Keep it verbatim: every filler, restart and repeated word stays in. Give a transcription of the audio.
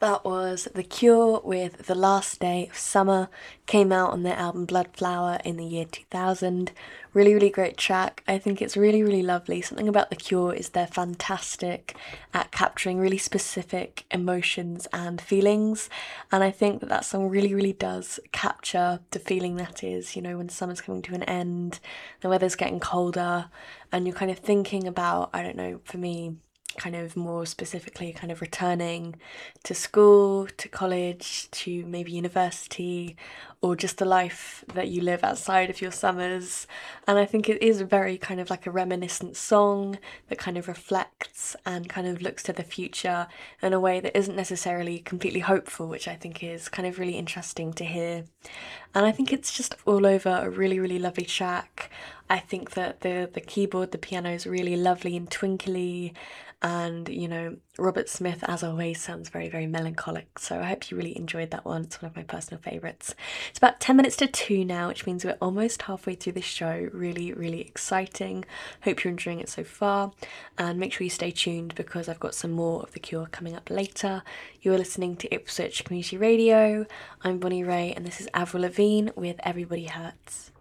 That was The Cure with The Last Day of Summer. Came out on their album Bloodflower in the year two thousand. Really, really great track. I think it's really, really lovely. Something about The Cure is they're fantastic at capturing really specific emotions and feelings. And I think that that song really, really does capture the feeling that is, you know, when summer's coming to an end, the weather's getting colder, and you're kind of thinking about, I don't know, for me, kind of more specifically kind of returning to school, to college, to maybe university, or just the life that you live outside of your summers. And I think it is very kind of like a reminiscent song that kind of reflects and kind of looks to the future in a way that isn't necessarily completely hopeful, which I think is kind of really interesting to hear. And I think it's just all over a really, really lovely track. I think that the the keyboard, the piano is really lovely and twinkly, and you know, Robert Smith, as always, sounds very, very melancholic. So I hope you really enjoyed that one. It's one of my personal favourites. It's about ten minutes to two now, which means we're almost halfway through this show. Really, really exciting. Hope you're enjoying it so far. And make sure you stay tuned because I've got some more of The Cure coming up later. You're listening to Ipswich Community Radio. I'm Bonnie Ray, and this is Avril Lavigne with Everybody Hurts.